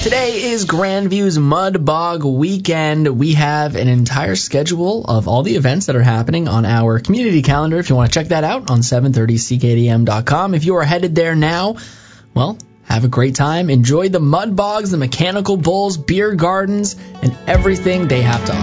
Today is Grandview's Mud Bog Weekend. We have an entire schedule of all the events that are happening on our community calendar. If you want to check that out on 730ckdm.com. If you are headed there now, well, have a great time. Enjoy the mud bogs, the mechanical bulls, beer gardens, and everything they have to offer.